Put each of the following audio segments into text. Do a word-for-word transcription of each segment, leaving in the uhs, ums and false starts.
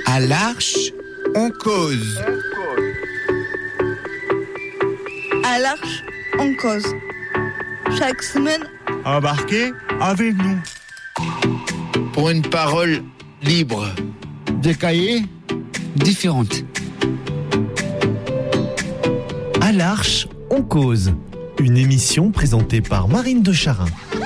À l'Arche, on cause. À l'Arche, on cause. Chaque semaine, embarquez avec nous. Pour une parole libre. Des cahiers différentes. À l'Arche, on cause. Une émission présentée par Marine de Charin.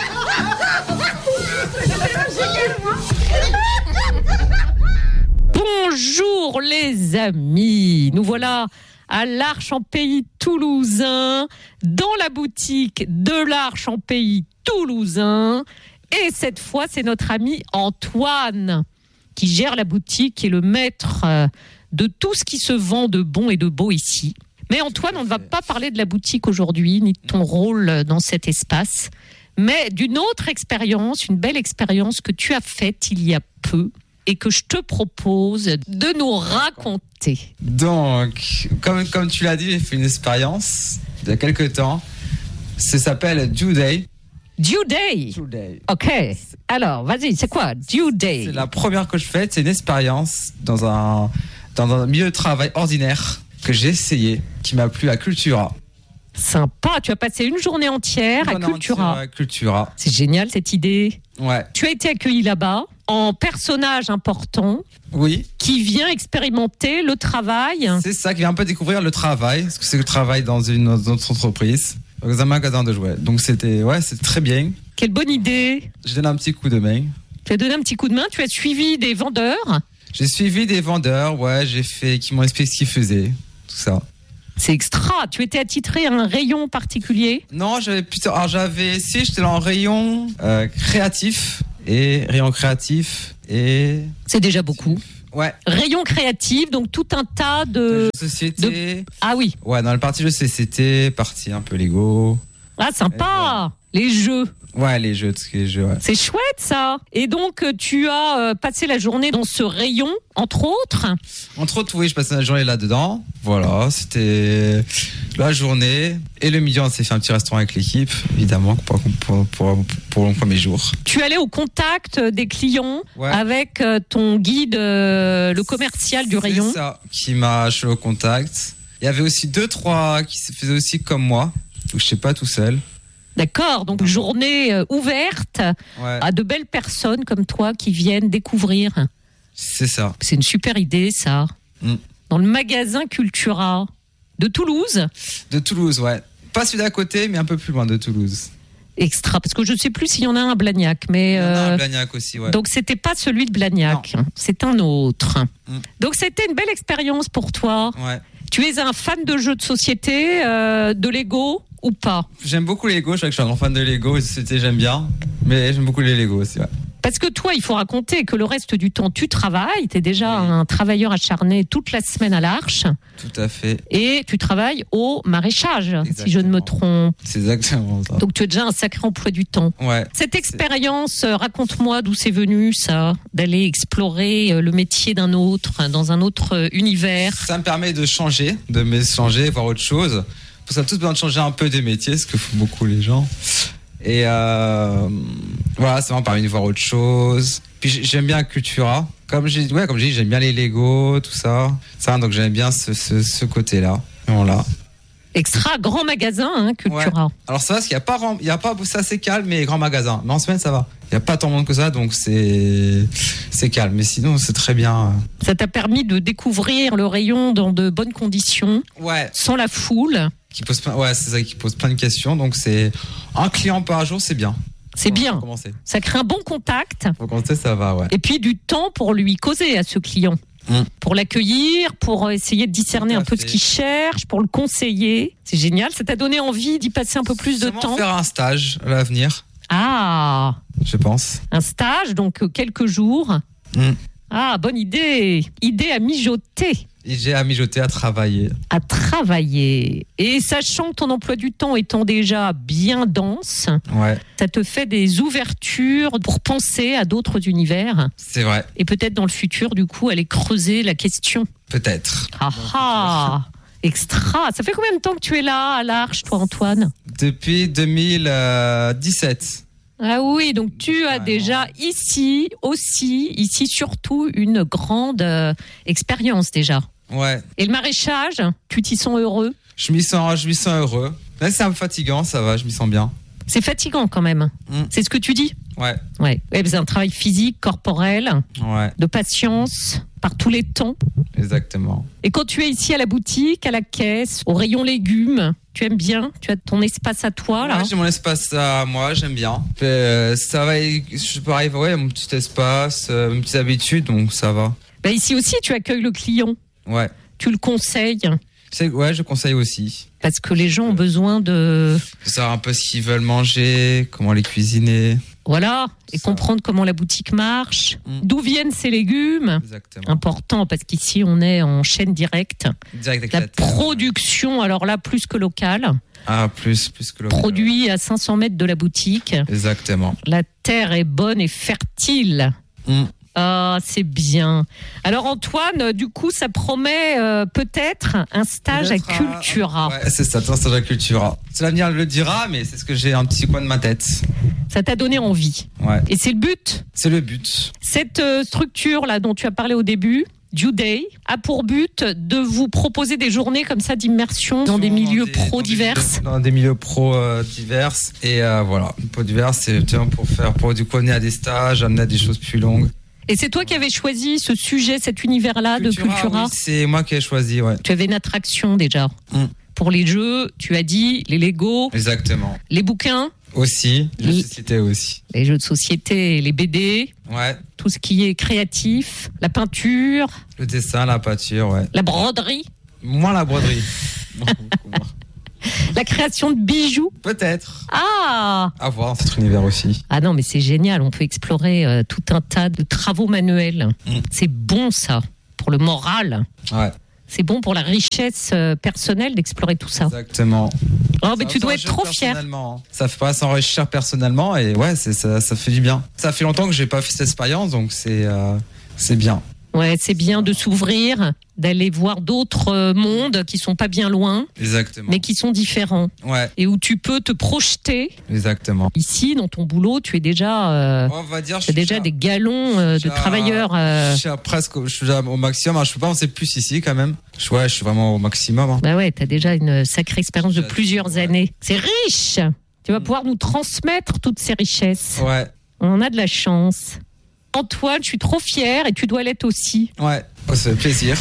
Bonjour les amis, nous voilà à l'Arche en pays toulousain, dans la boutique de l'Arche en pays toulousain. Et cette fois, c'est notre ami Antoine qui gère la boutique, qui est le maître de tout ce qui se vend de bon et de beau ici. Mais Antoine, on ne va pas parler de la boutique aujourd'hui, ni de ton rôle dans cet espace, mais d'une autre expérience, une belle expérience que tu as faite il y a peu et que je te propose de nous raconter. Donc, comme, comme tu l'as dit, j'ai fait une expérience il y a quelques temps. Ça s'appelle Due Day. Due Day. Due Day. Ok. Alors, vas-y, c'est quoi Due Day? C'est la première que je fais. C'est une expérience dans un, dans un milieu de travail ordinaire que j'ai essayé, qui m'a plu à Cultura. Sympa, tu as passé une journée entière Une à Cultura. entière à Cultura. C'est génial cette idée. Ouais. Tu as été accueilli là-bas en personnage important. Oui. Qui vient expérimenter le travail. C'est ça, qui vient un peu découvrir le travail, ce que c'est le travail dans une autre entreprise, dans un magasin de jouets. Donc c'était, ouais, c'est très bien. Quelle bonne idée. Je donne un petit coup de main. Tu as donné un petit coup de main, tu as suivi des vendeurs. J'ai suivi des vendeurs, ouais, j'ai fait, qui m'ont expliqué ce qu'ils faisaient, tout ça. C'est extra. Tu étais attitré à un rayon particulier? Non, j'avais plutôt, alors j'avais, si j'étais dans le rayon euh, créatif et rayon créatif et. C'est déjà beaucoup. Ouais. Rayon créatif, donc tout un tas de. de jeux de société. De... Ah oui. Ouais, dans le partie jeux de société, partie un peu Lego. Ah sympa. Ouais. Les jeux. Ouais, les jeux, tout ce qui est jeux, ouais. C'est chouette ça. Et donc tu as euh, passé la journée dans ce rayon, entre autres. Entre autres, oui, je passais la journée là-dedans. Voilà, c'était la journée. Et le midi, on s'est fait un petit restaurant avec l'équipe, évidemment, pour, pour, pour, pour le premier jour. Tu allais au contact des clients, ouais, avec euh, ton guide, euh, le commercial du rayon. C'est ça, qui m'a acheté au contact. Il y avait aussi deux, trois qui se faisaient aussi comme moi. Donc, je sais pas, tout seul. D'accord, donc journée euh, ouverte, ouais, à de belles personnes comme toi qui viennent découvrir. C'est ça. C'est une super idée, ça. Mm. Dans le magasin Cultura de Toulouse. De Toulouse, ouais. Pas celui d'à côté, mais un peu plus loin de Toulouse. Extra, parce que je ne sais plus s'il y en a un à Blagnac. Mais, il y en a un euh, à Blagnac aussi, ouais. Donc c'était pas celui de Blagnac, non, c'est un autre. Mm. Donc c'était une belle expérience pour toi. Ouais. Tu es un fan de jeux de société, euh, de Lego ou pas? J'aime beaucoup les Lego, je sais que je suis un grand fan de Lego, c'était, j'aime bien, mais j'aime beaucoup les Lego aussi, ouais. Parce que toi, il faut raconter que le reste du temps, tu travailles, tu es déjà oui. un travailleur acharné toute la semaine à l'Arche. Tout à fait. Et tu travailles au maraîchage, exactement, si je ne me trompe. C'est exactement ça. Donc tu as déjà un sacré emploi du temps. Ouais. Cette expérience, raconte-moi d'où c'est venu ça, d'aller explorer le métier d'un autre, dans un autre univers. Ça me permet de changer, de me changer, voir autre chose. Parce qu'on a tous besoin de changer un peu de métier, ce que font beaucoup les gens. Et euh, voilà, ça m'a permis de voir autre chose. Puis j'aime bien Cultura. Comme j'ai, ouais, comme j'ai dit, j'aime bien les Lego, tout ça. Ça, donc j'aime bien ce, ce, ce côté-là. Voilà. Extra grand magasin, hein, Cultura. Ouais. Alors ça va, parce qu'il n'y a pas, il y a pas, c'est assez calme, mais grand magasin. Mais en semaine, ça va. Il n'y a pas tant de monde que ça, donc c'est, c'est calme. Mais sinon, c'est très bien. Ça t'a permis de découvrir le rayon dans de bonnes conditions. Ouais. Sans la foule. Qui pose plein, ouais, c'est ça, qui pose plein de questions. Donc c'est un client par jour, c'est bien. C'est bon, bien. Ça crée un bon contact. Pour commencer, ça va, ouais. Et puis du temps pour lui causer à ce client. Mmh. Pour l'accueillir, pour essayer de discerner un peu ce qu'il cherche, pour le conseiller. C'est génial. Ça t'a donné envie d'y passer un peu plus de temps. Faire un stage à l'avenir. Ah. Je pense. Un stage, donc quelques jours. Mmh. Ah, bonne idée. Idée à mijoter. Et j'ai à mijoter, à travailler. À travailler. Et sachant que ton emploi du temps étant déjà bien dense, ouais. ça te fait des ouvertures pour penser à d'autres univers. C'est vrai. Et peut-être dans le futur, du coup, aller creuser la question. Peut-être. Ah ah. Extra. Ça fait combien de temps que tu es là à l'Arche, toi, Antoine ? Depuis deux mille dix-sept. Ah oui, donc tu as Vraiment. déjà ici aussi, ici surtout, une grande euh, expérience déjà. Ouais. Et le maraîchage, tu t'y sens heureux? Je m'y sens, je m'y sens heureux. Là, c'est un peu fatigant, ça va, je m'y sens bien. C'est fatigant quand même. Mm. C'est ce que tu dis? Ouais. Ouais. Ouais, c'est un travail physique, corporel, Ouais. de patience, par tous les temps. Exactement. Et quand tu es ici à la boutique, à la caisse, au rayon légumes, tu aimes bien? Tu as ton espace à toi là? Ouais, j'ai mon espace à moi, j'aime bien. Puis, euh, ça va, je peux arriver, ouais, mon petit espace, euh, mes petites habitudes, donc ça va. Bah ici aussi, tu accueilles le client. Ouais. Tu le conseilles. C'est, ouais, je conseille aussi. Parce que les gens ont besoin de... De savoir un peu ce qu'ils veulent manger, comment les cuisiner. Voilà. Et Ça. comprendre comment la boutique marche. Mm. D'où viennent ces légumes. Exactement. Important, parce qu'ici, on est en chaîne directe. Direct avec La la terre. production, alors là, plus que locale. Ah, plus, plus que le. Produit à cinq cents mètres de la boutique. Exactement. La terre est bonne et fertile. Mm. Ah, c'est bien. Alors Antoine, du coup, ça promet euh, peut-être un stage Peut-être à un- Cultura. Ouais, c'est ça, un stage à Cultura. C'est l'avenir le dira, mais c'est ce que j'ai un petit coin de ma tête. Ça t'a donné envie. Ouais. Et c'est le but. C'est le but. Cette euh, structure-là dont tu as parlé au début, Due Day, a pour but de vous proposer des journées comme ça d'immersion dans des milieux pro dans des divers. milieux- Dans des milieux pro euh, divers. Et euh, voilà, pro divers, c'est justement pour faire, pour du coup amener à des stages, amener à des choses plus longues. Et c'est toi qui avais choisi ce sujet, cet univers-là de Cultura. Oui, c'est moi qui ai choisi, ouais. Tu avais une attraction déjà. Mm. Pour les jeux, tu as dit les Lego, Exactement. les bouquins, Aussi, Les- les sociétés aussi. les jeux de société, les B D, Ouais. tout ce qui est créatif, la peinture, Le dessin, la peinture, ouais. la broderie, Moins la broderie. Non, beaucoup moins. la création de bijoux. Peut-être. Ah À voir dans cet univers aussi. Ah non, mais c'est génial, on peut explorer euh, tout un tas de travaux manuels. Mm. C'est bon ça, pour le moral. Ouais. C'est bon pour la richesse euh, personnelle d'explorer tout ça. Exactement. Oh, mais Ça tu dois va être s'enrichir trop fier. personnellement, hein. Ça fait pas s'enrichir personnellement et ouais, c'est, ça, ça fait du bien. Ça fait longtemps que j'ai pas fait cette expérience, donc c'est, euh, c'est bien. Ouais, c'est bien de s'ouvrir, d'aller voir d'autres euh, mondes qui sont pas bien loin, Exactement. mais qui sont différents. Ouais, Et où tu peux te projeter. exactement. Ici, dans ton boulot, tu es déjà, euh, On va dire, je tu as suis déjà déjà- des galons euh, de déjà- travailleurs. euh. Je suis à presque, au- je suis déjà au maximum. Alors, je peux pas avancer plus ici quand même. Je, ouais, je suis vraiment au maximum. Hein. Bah ouais, tu as déjà une sacrée expérience de J'ai- plusieurs ouais. années. C'est riche. Tu vas Mm. pouvoir nous transmettre toutes ces richesses. Ouais, On en a de la chance. Antoine, je suis trop fière et tu dois l'être aussi. ouais. Oh, ça fait plaisir.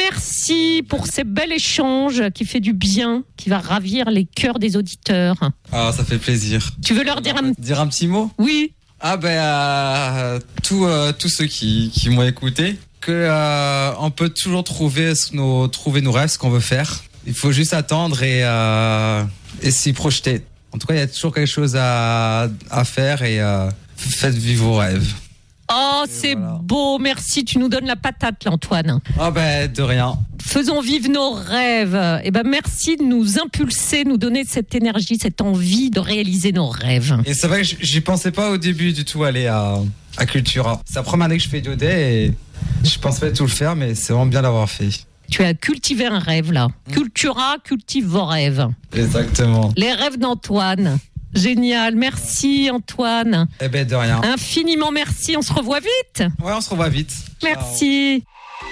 Merci pour ces bels échanges qui fait du bien, qui va ravir les cœurs des auditeurs. Ah, ça fait plaisir. Tu veux leur dire un... Dire un petit mot? Oui, Ah ben euh, tous euh, tous ceux qui, qui m'ont écouté que euh, on peut toujours trouver ce- nos trouver nos rêves, ce qu'on veut faire. Il faut juste attendre et euh, et s'y projeter. En tout cas, il y a toujours quelque chose à à faire et euh, faites vivre vos rêves. oh, Et c'est voilà. beau, merci. Tu nous donnes la patate, là, Antoine. Ah ben de rien. Faisons vivre nos rêves. Et ben, merci de nous impulser, nous donner cette énergie, cette envie de réaliser nos rêves. Et c'est vrai que j- j'y pensais pas au début du tout aller à à Cultura. C'est la première année que je fais Diodet et je pensais pas tout le faire, mais c'est vraiment bien d'avoir fait. Tu as cultivé un rêve, là. Mm. Cultura cultive vos rêves. Exactement. Les rêves d'Antoine. Génial. Merci, Antoine. Eh ben de rien. Infiniment merci. On se revoit vite. Ouais, on se revoit vite. Merci.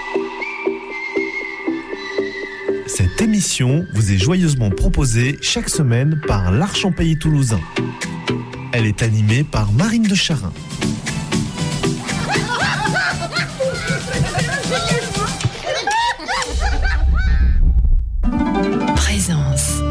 Cette émission vous est joyeusement proposée chaque semaine par l'Arche en Pays Toulousain. Elle est animée par Marine de Charin. Présence.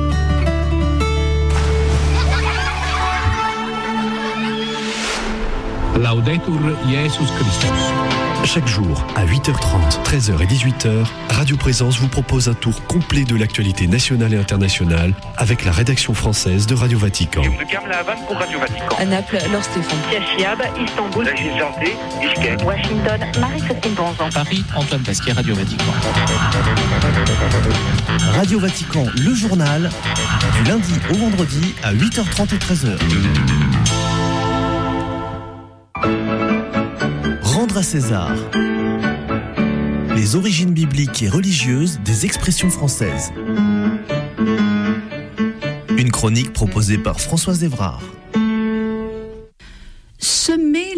Laudetur Jesus Christus. Chaque jour, à huit heures trente, treize heures et dixhuit heures, Radio Présence vous propose un tour complet de l'actualité nationale et internationale avec la rédaction française de Radio Vatican. À Naples, Laure Stéphane. Cachiab, Istanbul, Santé, Bishkek, Washington, Marie-Christine Bonzon. Paris, Antoine Pasquier, Radio Vatican. Radio Vatican, le journal, du lundi au vendredi à huit heures trente et treize heures. Rendre à César. Les origines bibliques et religieuses des expressions françaises. Une chronique proposée par Françoise Evrard.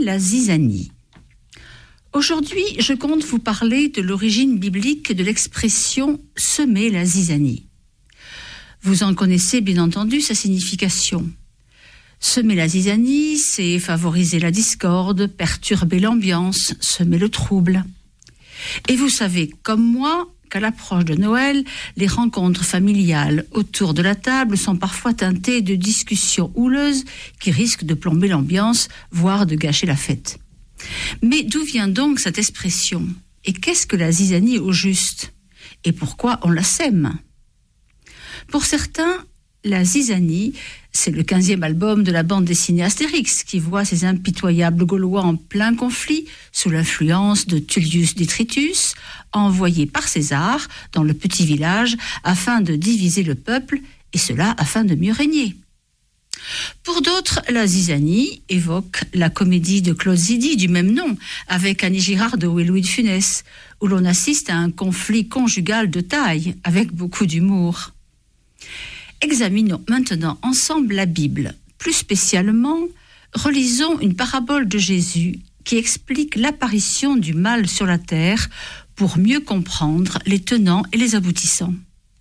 la zizanie? Aujourd'hui, je compte vous parler de l'origine biblique de l'expression « semer la zizanie ». Vous en connaissez bien entendu sa signification. Semer la zizanie, c'est favoriser la discorde, perturber l'ambiance, semer le trouble. Et vous savez, comme moi, qu'à l'approche de Noël, les rencontres familiales autour de la table sont parfois teintées de discussions houleuses qui risquent de plomber l'ambiance, voire de gâcher la fête. Mais d'où vient donc cette expression? Et qu'est-ce que la zizanie au juste? Et pourquoi on la sème? Pour certains, la zizanie, c'est le quinzième album de la bande dessinée Astérix qui voit ces impitoyables Gaulois en plein conflit sous l'influence de Tullius Detritus, envoyés par César dans le petit village afin de diviser le peuple, et cela afin de mieux régner. Pour d'autres, la zizanie évoque la comédie de Claude Zidi du même nom, avec Annie Girardot et Louis de Funès, où l'on assiste à un conflit conjugal de taille, avec beaucoup d'humour. Examinons maintenant ensemble la Bible. Plus spécialement, relisons une parabole de Jésus qui explique l'apparition du mal sur la terre pour mieux comprendre les tenants et les aboutissants.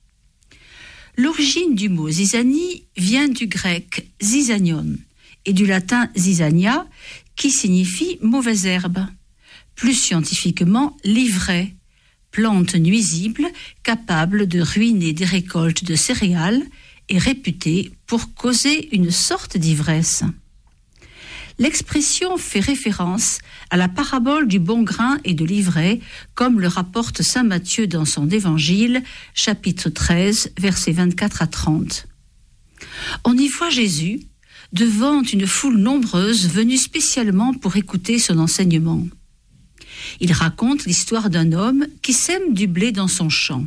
L'origine du mot zizanie vient du grec zizanion et du latin zizania qui signifie mauvaise herbe, plus scientifiquement l'ivraie, plante nuisible capable de ruiner des récoltes de céréales et réputée pour causer une sorte d'ivresse. L'expression fait référence à la parabole du bon grain et de l'ivraie, comme le rapporte saint Matthieu dans son évangile, chapitre treize, versets vingt-quatre à trente. On y voit Jésus devant une foule nombreuse venue spécialement pour écouter son enseignement. Il raconte l'histoire d'un homme qui sème du blé dans son champ.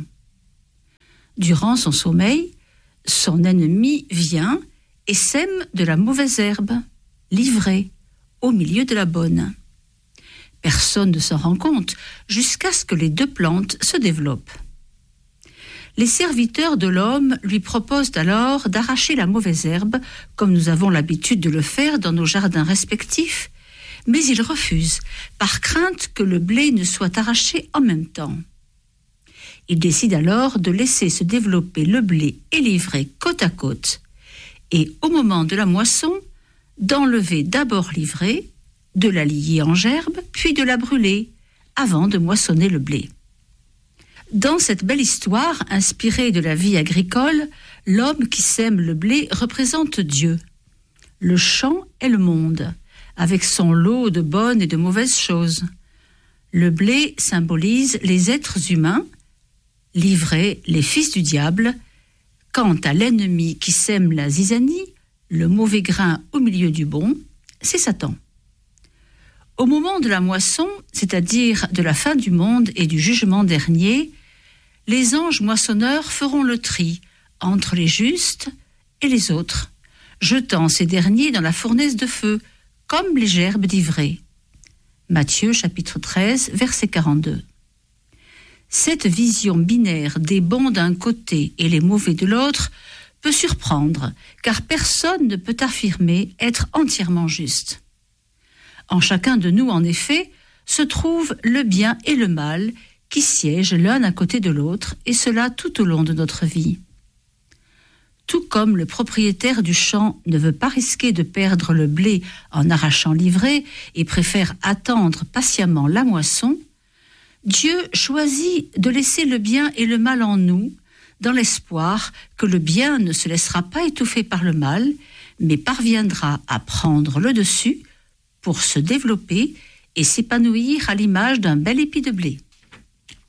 Durant son sommeil, son ennemi vient et sème de la mauvaise herbe, l'ivraie, au milieu de la bonne. Personne ne s'en rend compte jusqu'à ce que les deux plantes se développent. Les serviteurs de l'homme lui proposent alors d'arracher la mauvaise herbe, comme nous avons l'habitude de le faire dans nos jardins respectifs, mais il refuse, par crainte que le blé ne soit arraché en même temps. Il décide alors de laisser se développer le blé et l'ivraie côte à côte, et au moment de la moisson, d'enlever d'abord l'ivraie, de la lier en gerbe, puis de la brûler, avant de moissonner le blé. Dans cette belle histoire, inspirée de la vie agricole, l'homme qui sème le blé représente Dieu. Le champ est le monde, avec son lot de bonnes et de mauvaises choses. Le blé symbolise les êtres humains, l'ivraie les fils du diable. Quant à l'ennemi qui sème la zizanie, le mauvais grain au milieu du bon, c'est Satan. Au moment de la moisson, c'est-à-dire de la fin du monde et du jugement dernier, les anges moissonneurs feront le tri entre les justes et les autres, jetant ces derniers dans la fournaise de feu, comme les gerbes d'ivraie. Matthieu chapitre treize, verset quarante-deux. Cette vision binaire des bons d'un côté et les mauvais de l'autre peut surprendre, car personne ne peut affirmer être entièrement juste. En chacun de nous, en effet, se trouve le bien et le mal qui siègent l'un à côté de l'autre, et cela tout au long de notre vie. Tout comme le propriétaire du champ ne veut pas risquer de perdre le blé en arrachant l'ivraie et préfère attendre patiemment la moisson, Dieu choisit de laisser le bien et le mal en nous, dans l'espoir que le bien ne se laissera pas étouffer par le mal, mais parviendra à prendre le dessus pour se développer et s'épanouir à l'image d'un bel épi de blé.